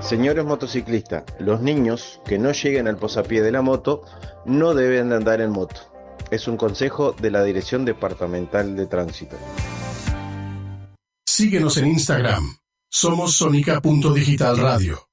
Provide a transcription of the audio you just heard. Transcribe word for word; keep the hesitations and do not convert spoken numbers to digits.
Señores motociclistas, los niños que no lleguen al posapié de la moto no deben de andar en moto. Es un consejo de la Dirección Departamental de Tránsito. Síguenos en Instagram. Somos sonica punto digital radio.